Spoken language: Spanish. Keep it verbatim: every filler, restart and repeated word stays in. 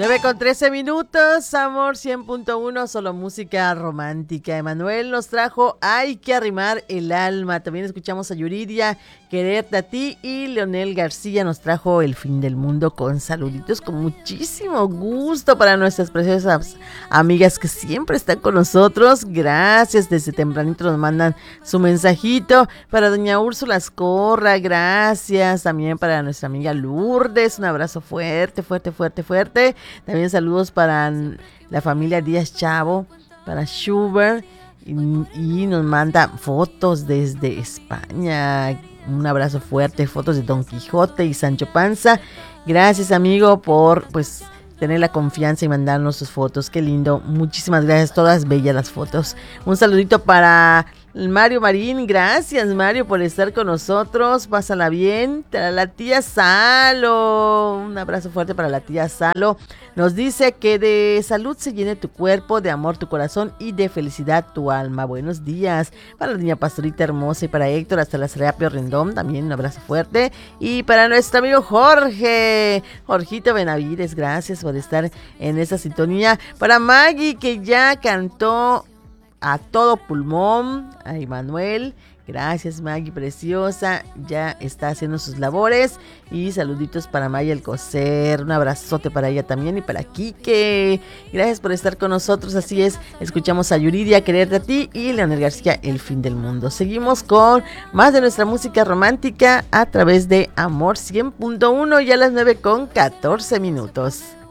nueve con trece minutos, Amor cien punto uno, solo música romántica. Emanuel nos trajo Hay que arrimar el alma. También escuchamos a Yuridia, Quererte a ti, y Leonel García nos trajo El fin del mundo con saluditos con muchísimo gusto para nuestras preciosas amigas que siempre están con nosotros. Gracias, desde tempranito nos mandan su mensajito. Para doña Úrsula Escorra, gracias. También para nuestra amiga Lourdes, un abrazo fuerte, fuerte, fuerte, fuerte. También saludos para la familia Díaz Chavo, para Schubert, y, y nos manda fotos desde España. Un abrazo fuerte, fotos de Don Quijote y Sancho Panza. Gracias, amigo, por pues tener la confianza y mandarnos sus fotos. Qué lindo. Muchísimas gracias, todas bellas las fotos. Un saludito para Mario Marín, gracias Mario por estar con nosotros, pásala bien. Para la tía Salo, un abrazo fuerte para la tía Salo. Nos dice que de salud se llene tu cuerpo, de amor tu corazón y de felicidad tu alma. Buenos días. Para la niña Pastorita hermosa y para Héctor hasta la Serapio Rendón, también un abrazo fuerte. Y para nuestro amigo Jorge, Jorgito Benavides, gracias por estar en esa sintonía. Para Maggie, que ya cantó a todo pulmón, a Emanuel, gracias Maggie preciosa, ya está haciendo sus labores. Y saluditos para Maya Alcocer, un abrazote para ella también y para Quique, gracias por estar con nosotros. Así es, escuchamos a Yuridia, Quererte a ti, y Leonel García, El fin del mundo. Seguimos con más de nuestra música romántica a través de Amor cien punto uno, ya a las nueve con catorce minutos.